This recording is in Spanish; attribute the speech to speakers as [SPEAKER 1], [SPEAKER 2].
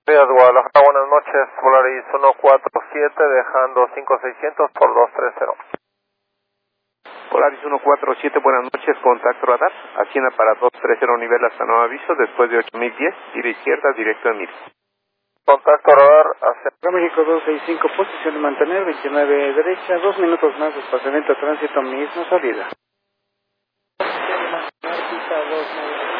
[SPEAKER 1] Días, Guadalajara, buenas noches, Polaris 147, dejando 5600 por 230.
[SPEAKER 2] Polaris 147, buenas noches, contacto radar, Hacienda para 230, nivel hasta nuevo aviso, después de 8010, tira izquierda, directo a Mir.
[SPEAKER 1] Contacto radar, hacia
[SPEAKER 3] México 265, posición de mantener, 29 derecha, 2 minutos más, desplazamiento tránsito, misma salida.